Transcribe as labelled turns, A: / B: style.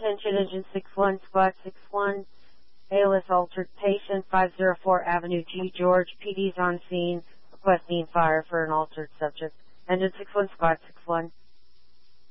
A: Attention, engine 61, squad 61, ALS altered patient, 504 Avenue G. George. PD's on scene, requesting fire for an altered subject. Engine 61, squad 61.